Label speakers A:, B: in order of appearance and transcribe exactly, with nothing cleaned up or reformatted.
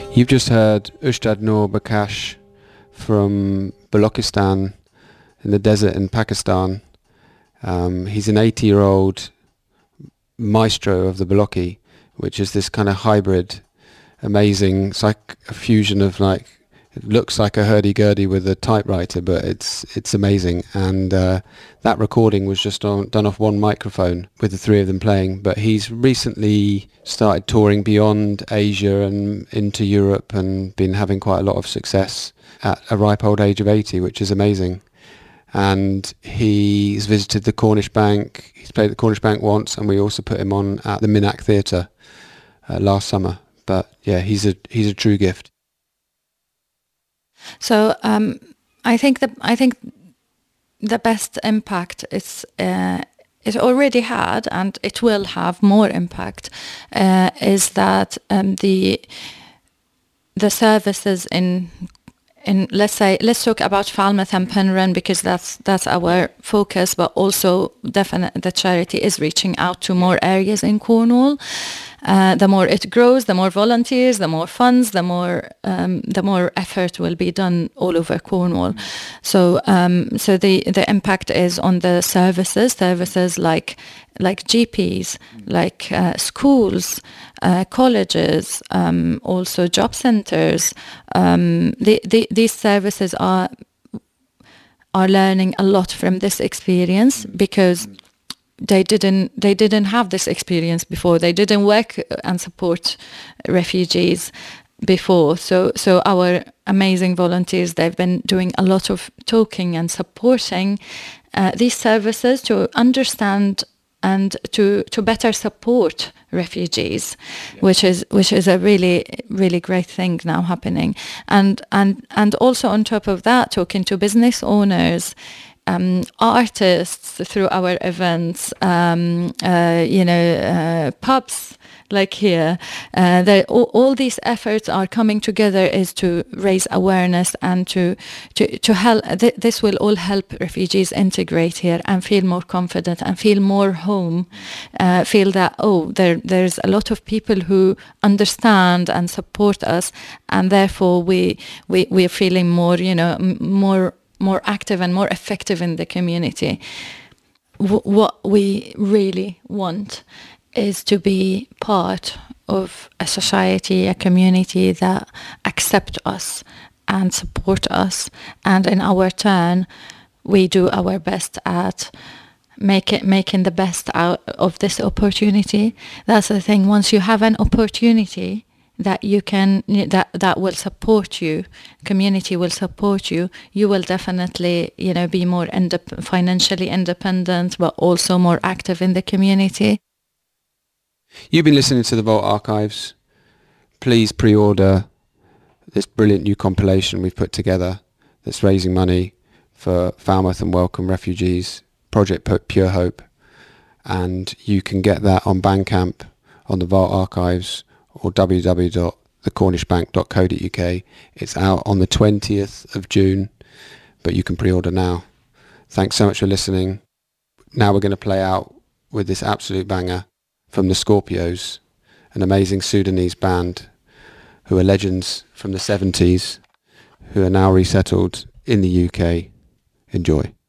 A: You've just heard Ustad Noor Bakash from Balochistan in the desert in Pakistan. Um, he's an eighty-year-old maestro of the Balochi, which is this kind of hybrid, amazing, it's like a fusion of like, it looks like a hurdy-gurdy with a typewriter, but it's it's amazing. And uh, that recording was just on, done off one microphone with the three of them playing. But he's recently started touring beyond Asia and into Europe and been having quite a lot of success at a ripe old age of eighty, which is amazing. And he's visited the Cornish Bank. He's played at the Cornish Bank once, and we also put him on at the Minack Theatre uh, last summer. But yeah, he's a he's a true gift.
B: So um, I think the I think the best impact is uh, it already had, and it will have more impact. Uh, is that um, the the services in in let's say let's talk about Falmouth and Penryn, because that's that's our focus, but also definitely the charity is reaching out to more areas in Cornwall. Uh, the more it grows, the more volunteers, the more funds, the more um, the more effort will be done all over Cornwall. So um, so the the impact is on the services, services like like G Ps, like uh, schools, uh, colleges, um, also job centres. Um, the, the, these services are are learning a lot from this experience, because they didn't they didn't have this experience before. They didn't work and support refugees before. So so our amazing volunteers, they've been doing a lot of talking and supporting uh, these services to understand and to to better support refugees, yeah. which is which is a really really great thing now happening. And and and also on top of that, talking to business owners, Um, artists through our events, um, uh, you know, uh, pubs like here. Uh, the, all, all these efforts are coming together is to raise awareness and to to to help. Th- this will all help refugees integrate here and feel more confident and feel more home. Uh, feel that oh, there there's a lot of people who understand and support us, and therefore we we we are feeling more, you know, m- more. more active and more effective in the community. W- what we really want is to be part of a society, a community that accept us and support us, and in our turn we do our best at make it, making the best out of this opportunity. That's the thing, once you have an opportunity that you can that that will support you, community will support you, you will definitely, you know, be more indep- financially independent, but also more active in the community.
A: You've been listening to the Vault Archives. Please pre-order this brilliant new compilation we've put together that's raising money for Falmouth and Welcome refugees, Project Pure Hope, and you can get that on Bandcamp, on the Vault Archives, or w w w dot the cornish bank dot co dot u k. It's out on the twentieth of June, but you can pre-order now. Thanks so much for listening. Now we're going to play out with this absolute banger from the Scorpios, an amazing Sudanese band who are legends from the seventies, who are now resettled in the U K. Enjoy.